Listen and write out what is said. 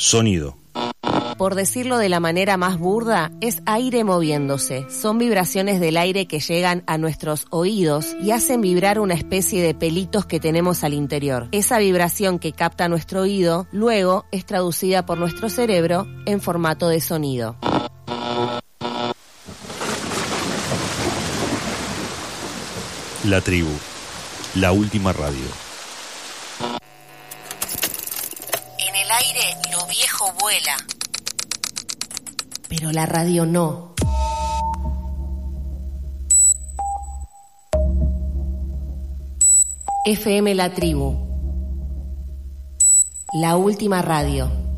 Sonido. Por decirlo de la manera más burda, es aire moviéndose. Son vibraciones del aire que llegan a nuestros oídos y hacen vibrar una especie de pelitos que tenemos al interior. Esa vibración que capta nuestro oído, luego es traducida por nuestro cerebro en formato de sonido. La tribu. La última radio. En el aire lo viejo vuela, pero la radio no. FM La Tribu. La última radio.